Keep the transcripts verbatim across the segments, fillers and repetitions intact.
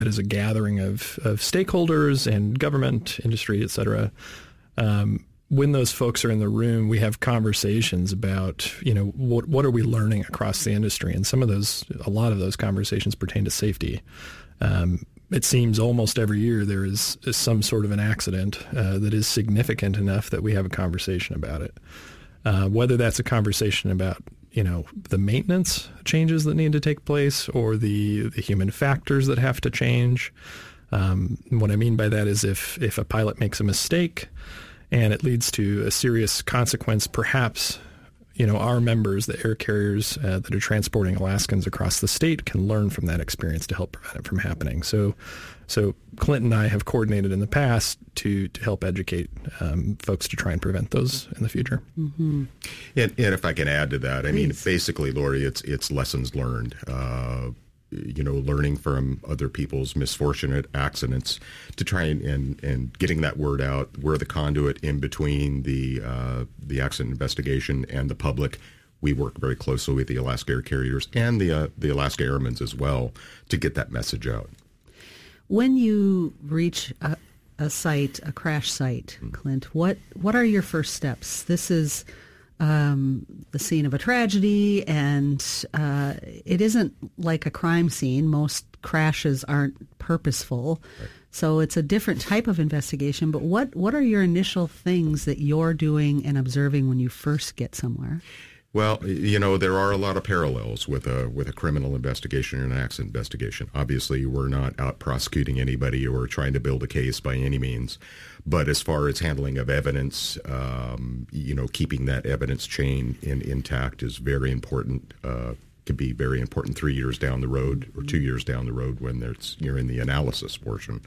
as a gathering of, of stakeholders and government, industry, et cetera. Um, when those folks are in the room, we have conversations about, you know, what what are we learning across the industry? And some of those, a lot of those conversations pertain to safety. Um, it seems almost every year there is, is some sort of an accident uh, that is significant enough that we have a conversation about it. Uh, whether that's a conversation about, you know, the maintenance changes that need to take place or the, the human factors that have to change. Um, what I mean by that is if, if a pilot makes a mistake and it leads to a serious consequence, perhaps, you know, our members, the air carriers uh, that are transporting Alaskans across the state can learn from that experience to help prevent it from happening. So, so Clint and I have coordinated in the past to, to help educate um, folks to try and prevent those in the future. Mm-hmm. And, and if I can add to that, I Please. mean, basically, Lori, it's it's lessons learned. Uh, you know, learning from other people's misfortunate accidents to try and, and, and getting that word out. We're the conduit in between the uh, the accident investigation and the public. We work very closely with the Alaska Air Carriers and the uh, the Alaska Airmen as well to get that message out. When you reach a, a site, a crash site, mm-hmm. Clint, what what are your first steps? This is Um, the scene of a tragedy, and uh, it isn't like a crime scene. Most crashes aren't purposeful, right. So it's a different type of investigation. But what, what are your initial things that you're doing and observing when you first get somewhere? Well, you know, there are a lot of parallels with a with a criminal investigation or an accident investigation. Obviously, we're not out prosecuting anybody or trying to build a case by any means. But as far as handling of evidence, um, you know, keeping that evidence chain in, intact is very important. Uh, could be very important three years down the road or two years down the road when there's, you're in the analysis portion.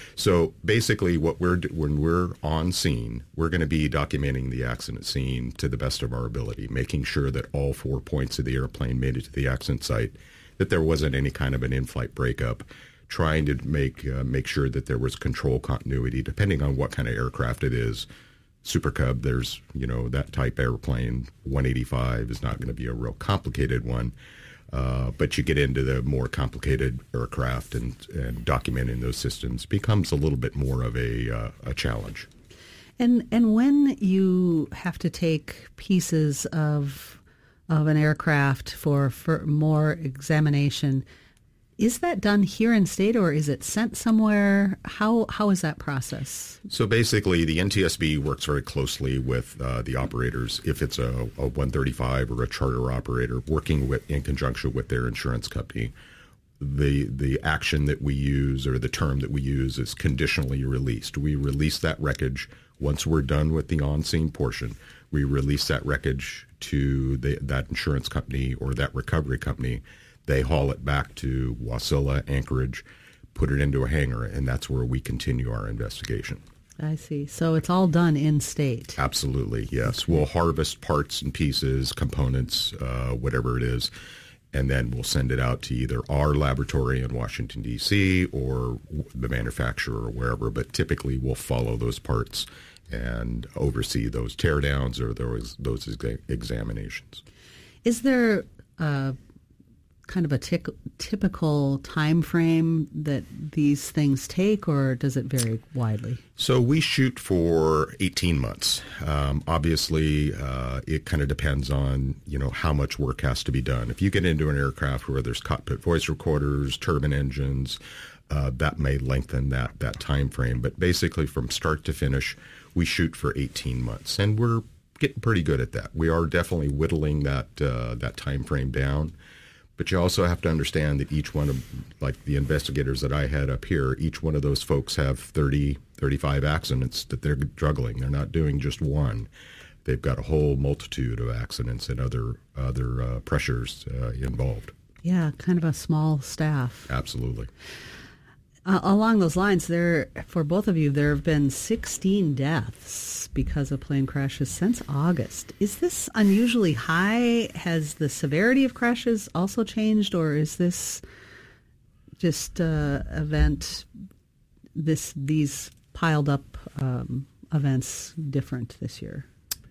So basically what we're when we're on scene, we're going to be documenting the accident scene to the best of our ability, making sure that all four points of the airplane made it to the accident site, that there wasn't any kind of an in-flight breakup, trying to make uh, make sure that there was control continuity, depending on what kind of aircraft it is. Super Cub, there's, you know, that type airplane, one eighty-five is not going to be a real complicated one. Uh, but you get into the more complicated aircraft and, and documenting those systems becomes a little bit more of a, uh, a challenge. And and when you have to take pieces of of an aircraft for, for more examination, is that done here in state or is it sent somewhere? How how is that process? So basically, the N T S B works very closely with uh, the operators. If it's a, a one thirty-five or a charter operator, working with in conjunction with their insurance company, the the action that we use or the term that we use is conditionally released. We release that wreckage once we're done with the on-scene portion. We release that wreckage to the, that insurance company or that recovery company. They haul it back to Wasilla, Anchorage, put it into a hangar, and that's where we continue our investigation. I see. So it's all done in state. Absolutely, yes. We'll harvest parts and pieces, components, uh, whatever it is, and then we'll send it out to either our laboratory in Washington, D C, or the manufacturer or wherever. But typically we'll follow those parts and oversee those teardowns or those, those exa- examinations. Is there uh kind of a tic- typical time frame that these things take, or does it vary widely? So we shoot for eighteen months. Um, obviously, uh, it kind of depends on, you know, how much work has to be done. If you get into an aircraft where there's cockpit voice recorders, turbine engines, uh, that may lengthen that, that time frame. But basically, from start to finish, we shoot for eighteen months, and we're getting pretty good at that. We are definitely whittling that uh, that time frame down. But you also have to understand that each one of, like the investigators that I had up here, each one of those folks have thirty, thirty-five accidents that they're juggling. They're not doing just one. They've got a whole multitude of accidents and other other uh, pressures uh, involved. Yeah, kind of a small staff. Absolutely. Uh, along those lines, there for both of you, there have been sixteen deaths because of plane crashes since August. Is this unusually high? Has the severity of crashes also changed, or is this just uh, event, this these piled up um, events different this year?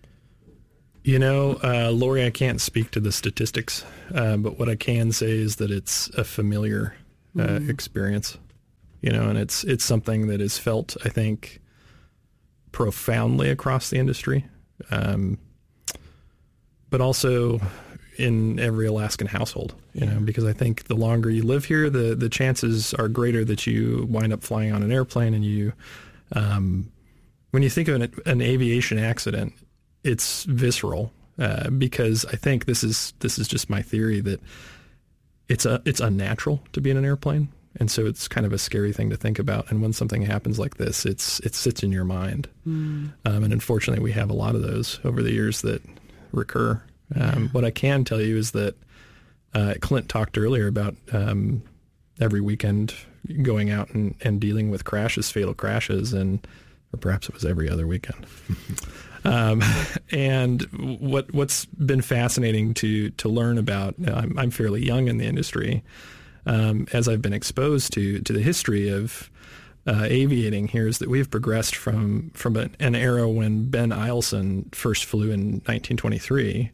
You know, uh, Lori, I can't speak to the statistics, uh, but what I can say is that it's a familiar uh, mm. experience. you know, and it's it's something that is felt, I think, profoundly across the industry, um, but also in every Alaskan household, you know, because I think the longer you live here, the, the chances are greater that you wind up flying on an airplane. And you, um, when you think of an, an aviation accident, it's visceral, uh, because I think this is, this is just my theory that it's a, it's unnatural to be in an airplane. And so it's kind of a scary thing to think about. And when something happens like this, it's, it sits in your mind. Mm. Um, and unfortunately we have a lot of those over the years that recur. Um, yeah. What I can tell you is that uh, Clint talked earlier about um, every weekend going out and, and dealing with crashes, fatal crashes, and or perhaps it was every other weekend. um, and what what's been fascinating to to learn about, I'm, I'm fairly young in the industry, um, as I've been exposed to to the history of uh, aviating here, is that we've progressed from from an, an era when Ben Eielson first flew in nineteen twenty-three.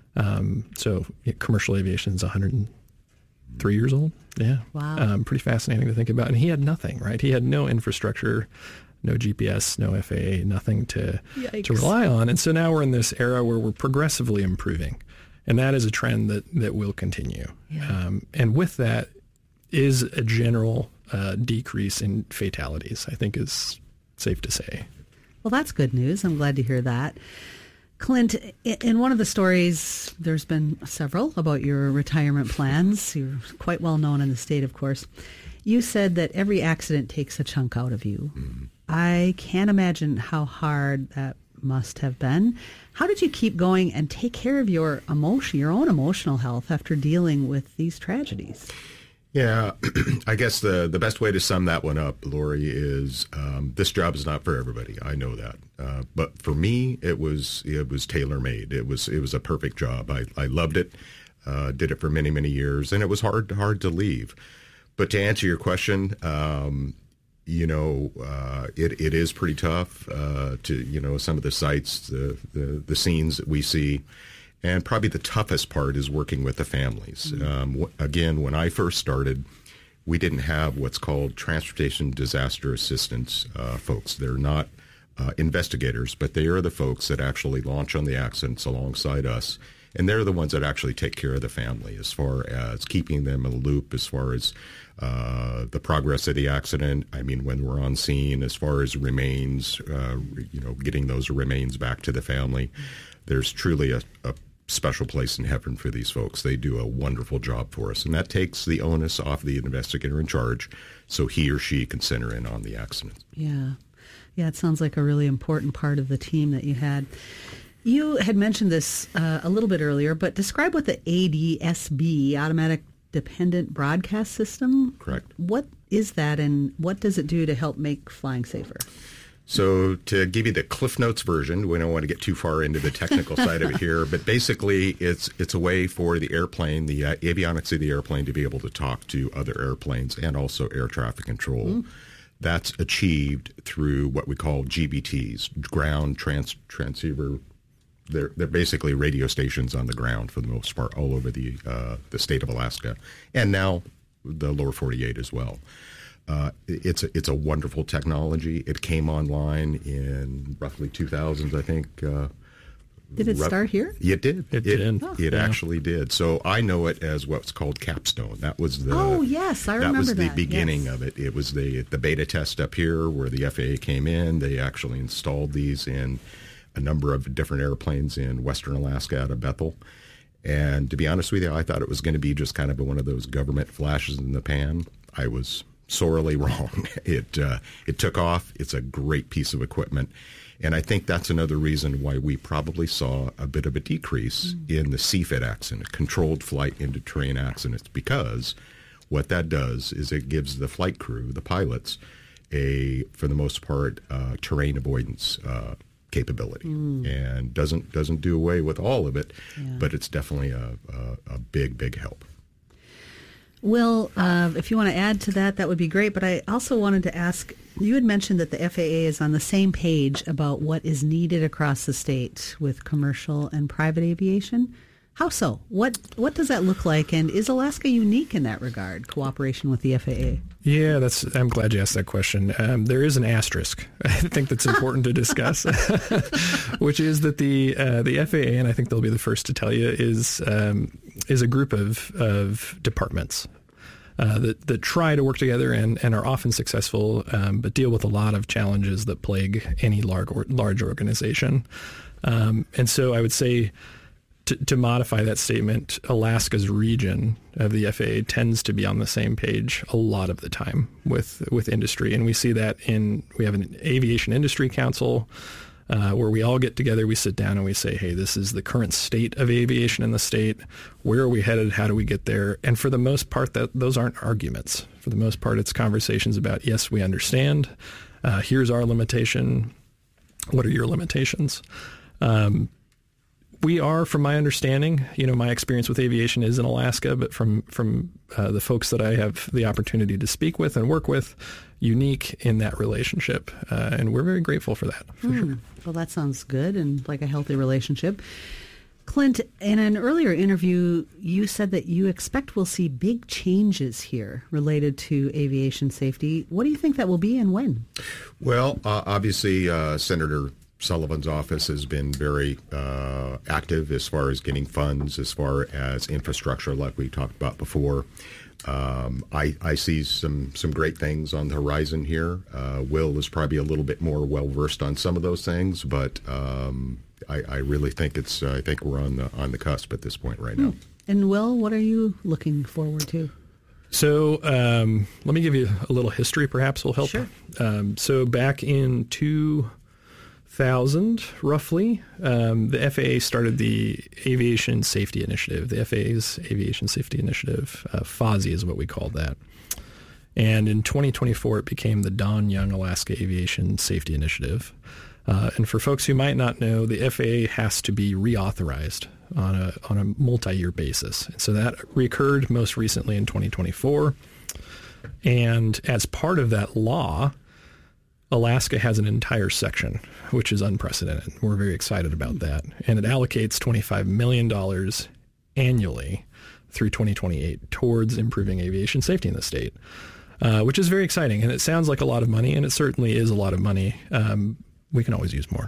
Um, so yeah, commercial aviation is one hundred three years old. Yeah. Wow. Um, pretty fascinating to think about. And he had nothing, right? He had no infrastructure, no G P S, no F A A, nothing to, to rely on. And so now we're in this era where we're progressively improving. And that is a trend that, that will continue. Yeah. Um, and with that is a general uh, decrease in fatalities, I think is safe to say. Well, that's good news. I'm glad to hear that. Clint, in one of the stories, there's been several about your retirement plans. You're quite well known in the state, of course. You said that every accident takes a chunk out of you. Mm-hmm. I can't imagine how hard that must have been. How did you keep going and take care of your emotion, your own emotional health after dealing with these tragedies? Yeah, I guess the, the best way to sum that one up, Lori, is um, this job is not for everybody. I know that, uh, but for me, it was it was tailor made. It was it was a perfect job. I, I loved it, uh, did it for many many years, and it was hard hard to leave. But to answer your question, um, you know, uh, it it is pretty tough uh, to you know some of the sights, the the, the scenes that we see. And probably the toughest part is working with the families. Mm-hmm. Um, w- again, when I first started, we didn't have what's called transportation disaster assistance uh, folks. They're not uh, investigators, but they are the folks that actually launch on the accidents alongside us. And they're the ones that actually take care of the family as far as keeping them in the loop, as far as uh, the progress of the accident. I mean, when we're on scene, as far as remains, uh, you know, getting those remains back to the family. There's truly a, a special place in heaven for these folks. They do a wonderful job for us, and that takes the onus off the investigator in charge so he or she can center in on the accident. Yeah. Yeah, it sounds like a really important part of the team that you had. You had mentioned this uh, a little bit earlier, but describe what the A D S B, Automatic Dependent Broadcast System. Correct. What is that, and what does it do to help make flying safer? So to give you the Cliff Notes version, we don't want to get too far into the technical side of it here, but basically it's it's a way for the airplane, the uh, avionics of the airplane, to be able to talk to other airplanes and also air traffic control. Mm. That's achieved through what we call G B Ts, ground trans transceiver. They're they're basically radio stations on the ground for the most part all over the uh, the state of Alaska, and now the lower forty-eight as well. Uh, it's a, it's a wonderful technology. It came online in roughly two thousands, I think. Uh, did it rough, start here? It did. It, it did. Oh. It yeah. actually did. So I know it as what's called Capstone. That was the. Oh yes, I remember that. That was the beginning yes. of it. It was the the beta test up here where the F A A came in. They actually installed these in a number of different airplanes in western Alaska out of Bethel. And to be honest with you, I thought it was going to be just kind of one of those government flashes in the pan. I was sorely wrong. It uh, it took off. It's a great piece of equipment. And I think that's another reason why we probably saw a bit of a decrease mm. in the C F I T accident, controlled flight into terrain accidents, because what that does is it gives the flight crew, the pilots, a, for the most part, uh, terrain avoidance uh, capability, mm. and doesn't doesn't do away with all of it, yeah. but it's definitely a, a, a big, big help. Will, uh, if you want to add to that, that would be great. But I also wanted to ask, you had mentioned that the F A A is on the same page about what is needed across the state with commercial and private aviation. How so? What what does that look like? And is Alaska unique in that regard, cooperation with the F A A? Yeah, that's. I'm glad you asked that question. Um, there is an asterisk I think that's important to discuss, which is that the uh, the F A A, and I think they'll be the first to tell you, is um, is a group of of departments uh, that that try to work together and, and are often successful, um, but deal with a lot of challenges that plague any large or, large organization. Um, and so I would say, To, to modify that statement, Alaska's region of the F A A tends to be on the same page a lot of the time with with industry, and we see that in we have an aviation industry council uh, where we all get together, we sit down, and we say, "Hey, this is the current state of aviation in the state. Where are we headed? How do we get there?" And for the most part, that those aren't arguments. For the most part, it's conversations about, yes, we understand. Uh, here's our limitation. What are your limitations? Um, We are, from my understanding, you know, my experience with aviation is in Alaska, but from from uh, the folks that I have the opportunity to speak with and work with, unique in that relationship. Uh, and we're very grateful for that, for mm. sure. Well, that sounds good and like a healthy relationship. Clint, in an earlier interview, you said that you expect we'll see big changes here related to aviation safety. What do you think that will be and when? Well, uh, obviously, uh, Senator Sullivan's office has been very uh, active as far as getting funds, as far as infrastructure, like we talked about before. Um, I, I see some some great things on the horizon here. Uh, Will is probably a little bit more well versed on some of those things, but um, I, I really think it's uh, I think we're on the on the cusp at this point right now. Hmm. And Will, what are you looking forward to? So um, let me give you a little history, perhaps will help. Sure. Um, so back in two thousand, roughly, um, the F A A started the Aviation Safety Initiative, the F A A's Aviation Safety Initiative. Uh, F A S I is what we called that. And in twenty twenty-four, it became the Don Young Alaska Aviation Safety Initiative. Uh, and for folks who might not know, the F A A has to be reauthorized on a on a multi-year basis. And so that recurred most recently in twenty twenty-four. And as part of that law, Alaska has an entire section, which is unprecedented. We're very excited about that. And it allocates twenty-five million dollars annually through twenty twenty-eight towards improving aviation safety in the state, uh, which is very exciting. And it sounds like a lot of money, and it certainly is a lot of money. Um, we can always use more.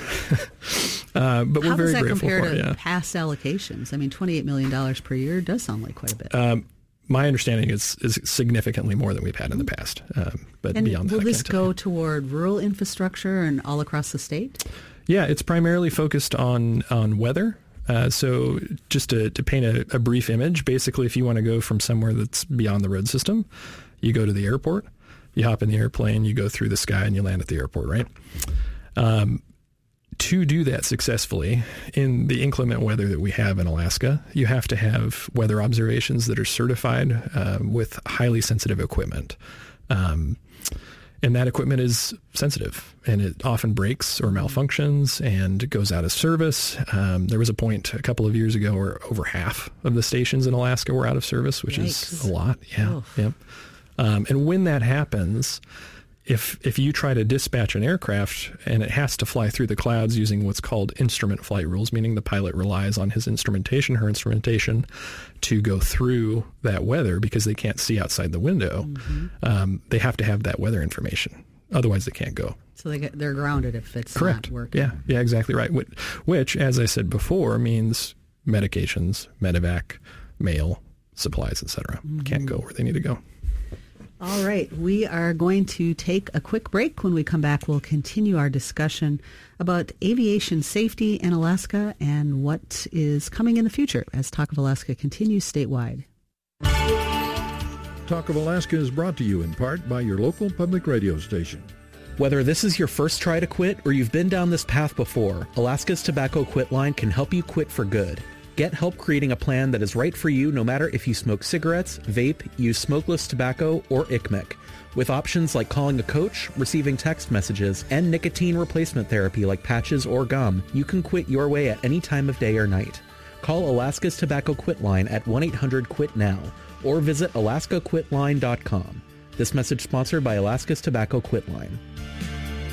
uh, but we're How very does that grateful compare for to it. Yeah. past allocations? I mean, twenty-eight million dollars per year does sound like quite a bit. Um, My understanding is, is significantly more than we've had in the past. Um, but and beyond that, will I this can't tell go you. toward rural infrastructure and all across the state? Yeah, it's primarily focused on on weather. Uh, so just to, to paint a, a brief image, basically if you want to go from somewhere that's beyond the road system, you go to the airport, you hop in the airplane, you go through the sky, and you land at the airport, right? Um, to do that successfully in the inclement weather that we have in Alaska, you have to have weather observations that are certified uh, with highly sensitive equipment. Um, and that equipment is sensitive, and it often breaks or malfunctions and goes out of service. Um, there was a point a couple of years ago where over half of the stations in Alaska were out of service, which Yikes. is a lot. Yeah. Oh. Yep. Um, and when that happens, If if you try to dispatch an aircraft and it has to fly through the clouds using what's called instrument flight rules, meaning the pilot relies on his instrumentation, her instrumentation, to go through that weather because they can't see outside the window, mm-hmm. um, they have to have that weather information. Otherwise, they can't go. So they get, they're grounded if it's Correct. not working. Yeah, yeah, exactly right. Which, which, as I said before, means medications, medevac, mail, supplies, et cetera. Mm-hmm. Can't go where they need to go. All right, we are going to take a quick break. When we come back, we'll continue our discussion about aviation safety in Alaska and what is coming in the future as Talk of Alaska continues statewide. Talk of Alaska is brought to you in part by your local public radio station. Whether this is your first try to quit or you've been down this path before, Alaska's Tobacco Quit Line can help you quit for good. Get help creating a plan that is right for you no matter if you smoke cigarettes, vape, use smokeless tobacco, or I C M E C. With options like calling a coach, receiving text messages, and nicotine replacement therapy like patches or gum, you can quit your way at any time of day or night. Call Alaska's Tobacco Quit Line at one eight hundred quit now or visit alaska quit line dot com. This message sponsored by Alaska's Tobacco Quit Line.